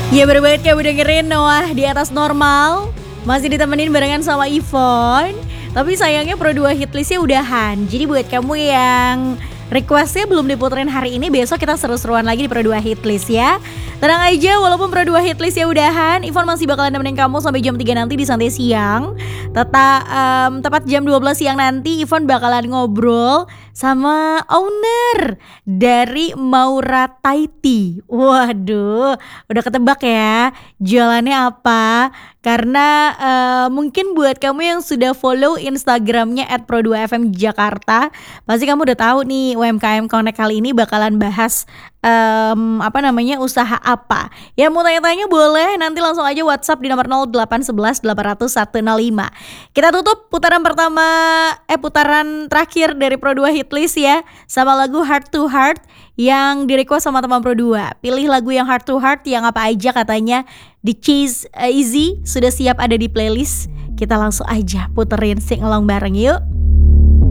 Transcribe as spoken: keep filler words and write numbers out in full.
Ya baru banget kamu dengerin Noah di atas normal. Masih ditemenin barengan sama Yvonne. Tapi sayangnya Pro dua Hitlistnya udahan. Jadi buat kamu yang requestnya belum diputerin hari ini, besok kita seru-seruan lagi di Pro dua Hitlist ya. Tenang aja, walaupun Pro dua Hitlistnya udahan, Yvonne masih bakalan nemenin kamu sampai jam tiga nanti di Santai Siang. Teta, um, tepat jam dua belas siang nanti Yvonne bakalan ngobrol sama owner dari Maura Thai Tea. Waduh, udah ketebak ya jualannya apa? Karena uh, mungkin buat kamu yang sudah follow Instagramnya at pro dua f m Jakarta, pasti kamu udah tahu nih U M K M Connect kali ini bakalan bahas um, apa namanya usaha apa. Ya mau tanya-tanya boleh, nanti langsung aja WhatsApp di nomor nol delapan satu satu delapan nol nol satu nol lima. Kita tutup putaran pertama, eh putaran terakhir dari Pro dua Hitlist ya, sama lagu Heart to Heart yang di-request sama teman Pro dua. Pilih lagu yang Heart to Heart yang apa aja katanya. Di Chase uh, Easy sudah siap ada di playlist. Kita langsung aja puterin sing along bareng yuk.